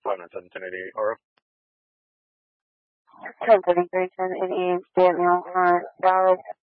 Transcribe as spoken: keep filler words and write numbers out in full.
five nine seven ten eighty-eight, R F. ten thirty-three, ten eighty-eight, stay at me on front, Dallas.